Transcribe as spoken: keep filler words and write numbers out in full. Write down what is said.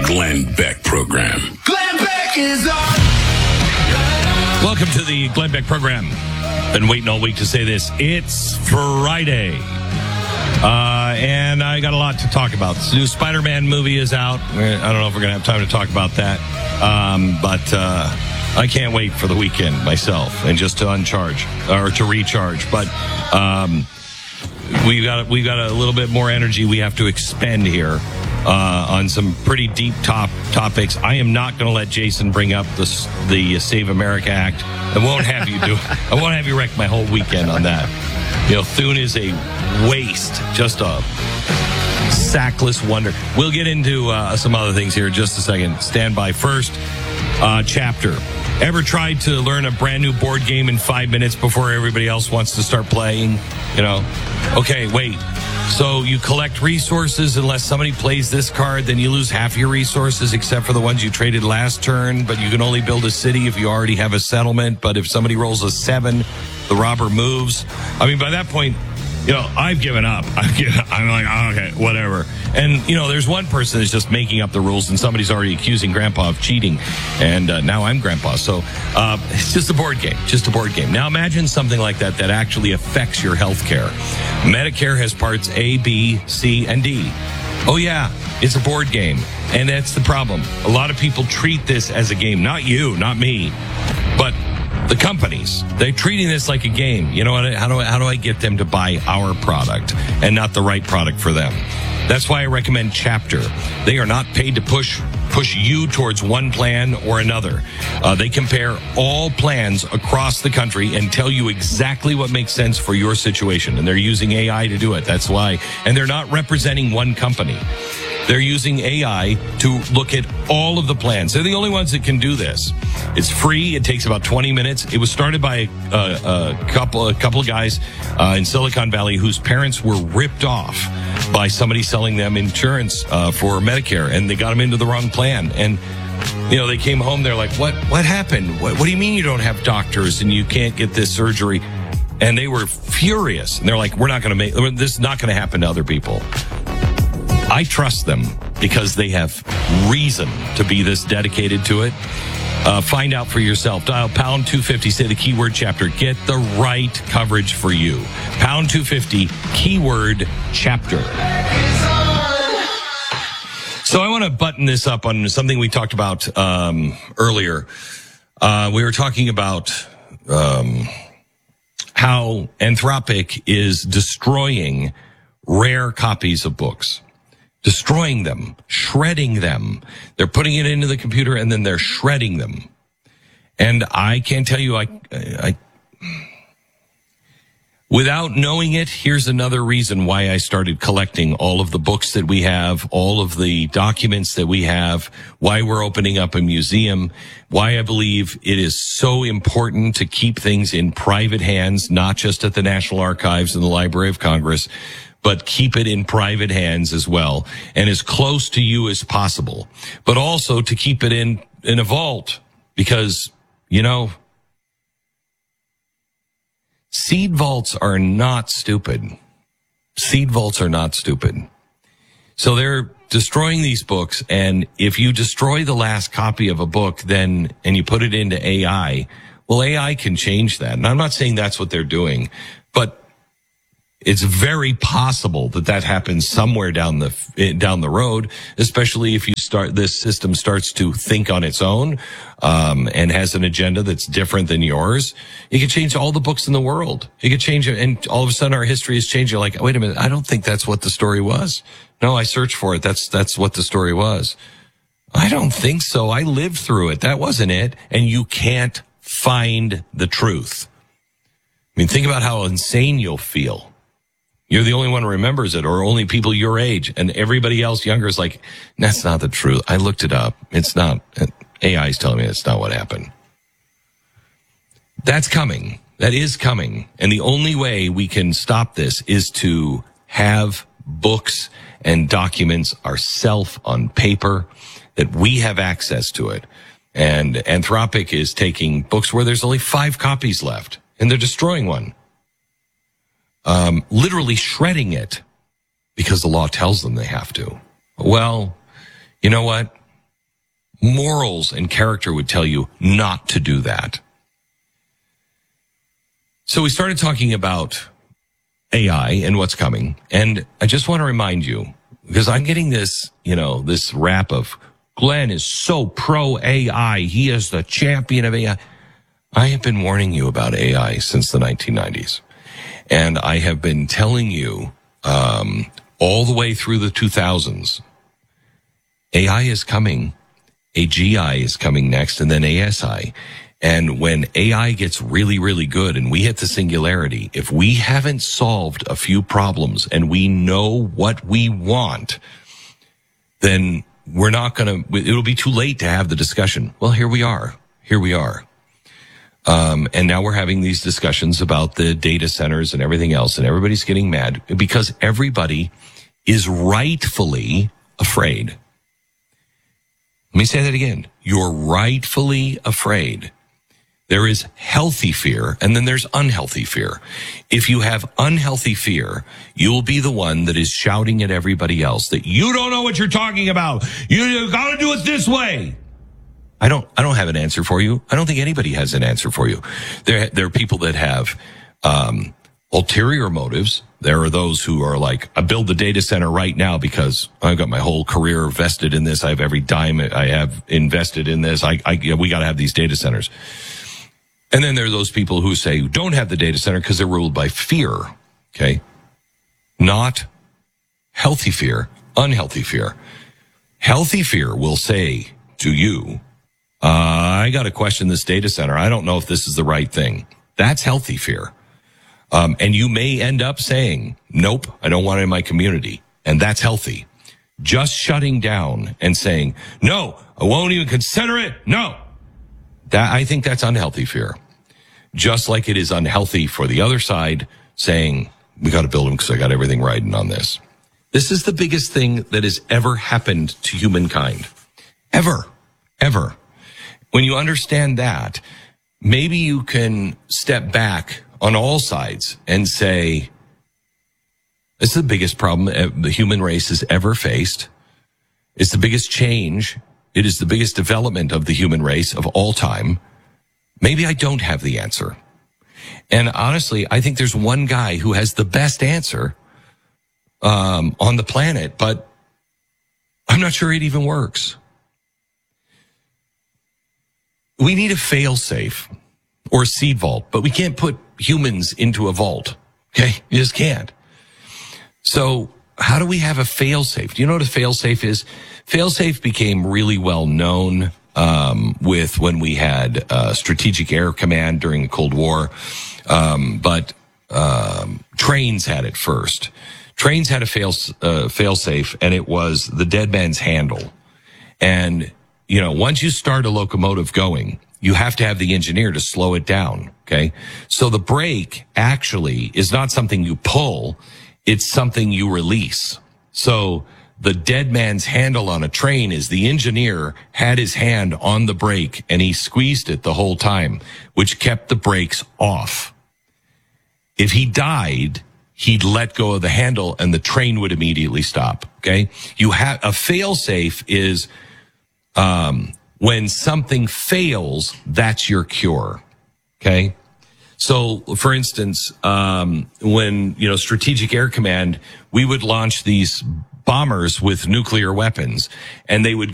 Glenn Beck Program. Glenn Beck is on. Welcome to the Glenn Beck Program. Been waiting all week to say this. It's Friday. Uh, and I got a lot to talk about. The new Spider-Man movie is out. I don't know if we're going to have time to talk about that. Um, but uh, I can't wait for the weekend myself and just to uncharge or to recharge. But um, we've got, we've got a little bit more energy we have to expend here. Uh, on some pretty deep top topics. I am not going to let Jason bring up the the Save America Act. I won't have you do. I won't have you wreck my whole weekend on that. You know, Thune is a waste, just a sackless wonder. We'll get into uh, some other things here in just a second. Stand by. First, uh, chapter. Ever tried to learn a brand new board game in five minutes before everybody else wants to start playing? You know, okay, wait. So you collect resources unless somebody plays this card, then you lose half your resources except for the ones you traded last turn, but you can only build a city if you already have a settlement. But if somebody rolls a seven, the robber moves. I mean, by that point, you know, I've given up. I've given, I'm like, oh, okay, whatever. And, you know, there's one person that's just making up the rules and somebody's already accusing Grandpa of cheating. And uh, now I'm Grandpa. So uh, it's just a board game, just a board game. Now imagine something like that that actually affects your health care. Medicare has parts A, B, C, and D. Oh, yeah, it's a board game. And that's the problem. A lot of people treat this as a game. Not you, not me, but the companies. They're treating this like a game. You know what? How do I, how do I get them to buy our product and not the right product for them? That's why I recommend Chapter. They are not paid to push push you towards one plan or another. Uh, they compare all plans across the country and tell you exactly what makes sense for your situation. And they're using A I to do it. That's why. And they're not representing one company. They're using A I to look at all of the plans. They're the only ones that can do this. It's free. It takes about twenty minutes. It was started by a, a, a couple a couple of guys uh, in Silicon Valley whose parents were ripped off by somebody selling them insurance uh, for Medicare, and they got them into the wrong plan. And you know, they came home. They're like, "What? What happened? What, what do you mean you don't have doctors and you can't get this surgery?" And they were furious. And they're like, "We're not going to make this. Is not going to happen to other people." I trust them because they have reason to be this dedicated to it. Uh, find out for yourself. Dial pound two fifty, say the keyword Chapter. Get the right coverage for you. Pound two fifty, keyword Chapter. So I want to button this up on something we talked about um, earlier. Uh, we were talking about um, how Anthropic is destroying rare copies of books. Destroying them, shredding them. They're putting it into the computer and then they're shredding them. And I can't tell you, I, I, without knowing it, here's another reason why I started collecting all of the books that we have, all of the documents that we have, why we're opening up a museum, why I believe it is so important to keep things in private hands, not just at the National Archives and the Library of Congress, but keep it in private hands as well and as close to you as possible, but also to keep it in, in a vault because, you know, seed vaults are not stupid. Seed vaults are not stupid. So they're destroying these books. And if you destroy the last copy of a book, then, and you put it into A I, well, A I can change that. And I'm not saying that's what they're doing, but it's very possible that that happens somewhere down the down the road, especially if you start this system starts to think on its own um, and has an agenda that's different than yours. It could change all the books in the world. It could change it, and all of a sudden our history is changing. You're like, wait a minute, I don't think that's what the story was. No, I searched for it. That's that's what the story was. I don't think so. I lived through it. That wasn't it. And you can't find the truth. I mean, think about how insane you'll feel. You're the only one who remembers it, or only people your age, and everybody else younger is like, that's not the truth. I looked it up. It's not. A I is telling me it's not what happened. That's coming. That is coming. And the only way we can stop this is to have books and documents ourselves on paper, that we have access to it. And Anthropic is taking books where there's only five copies left, and they're destroying one. Um, literally shredding it because the law tells them they have to. Well, you know what? morals and character would tell you not to do that. So we started talking about A I and what's coming. And I just want to remind you, because I'm getting this, you know, this rap of Glenn is so pro A I. He is the champion of A I. I have been warning you about A I since the nineteen nineties. And I have been telling you um, all the way through the two thousands, A I is coming. A G I is coming next, and then A S I. And when A I gets really, really good and we hit the singularity, if we haven't solved a few problems and we know what we want, then we're not going to, it'll be too late to have the discussion. Well, here we are. Here we are. Um, and now we're having these discussions about the data centers and everything else, and everybody's getting mad because everybody is rightfully afraid. Let me say that again. You're rightfully afraid. There is healthy fear, and then there's unhealthy fear. If you have unhealthy fear, you'll be the one that is shouting at everybody else that you don't know what you're talking about. You, you got to do it this way. I don't, I don't have an answer for you. I don't think anybody has an answer for you. There, there are people that have, um, ulterior motives. There are those who are like, I build the data center right now because I've got my whole career vested in this. I have every dime I have invested in this. I, I, we got to have these data centers. And then there are those people who say, don't have the data center because they're ruled by fear. Okay. Not healthy fear, unhealthy fear. Healthy fear will say to you, uh, I got to question this data center. I don't know if this is the right thing. That's healthy fear. Um, and you may end up saying, nope, I don't want it in my community. And that's healthy. Just shutting down and saying, no, I won't even consider it. No. That, I think that's unhealthy fear. Just like it is unhealthy for the other side saying, we got to build them because I got everything riding on this. This is the biggest thing that has ever happened to humankind. Ever. Ever. When you understand that, maybe you can step back on all sides and say, this is the biggest problem the human race has ever faced. It's the biggest change. It is the biggest development of the human race of all time. Maybe I don't have the answer. And honestly, I think there's one guy who has the best answer um, on the planet, but I'm not sure it even works. We need a fail-safe or a seed vault, but we can't put humans into a vault. Okay? You just can't. So how do we have a fail-safe? Do you know what a fail-safe is? Fail-safe became really well known um, with when we had uh, Strategic Air Command during the Cold War, um, but um, trains had it first. Trains had a fail uh, fail-safe, and it was the dead man's handle. And you know, once you start a locomotive going, you have to have the engineer to slow it down. Okay, so the brake actually is not something you pull; it's something you release. So the dead man's handle on a train is the engineer had his hand on the brake and he squeezed it the whole time, which kept the brakes off. If he died, he'd let go of the handle and the train would immediately stop. Okay. You have a fail safe is, um, when something fails, that's your cure. Okay. So, for instance, um, when, you know, Strategic Air Command, we would launch these bombers with nuclear weapons, and they would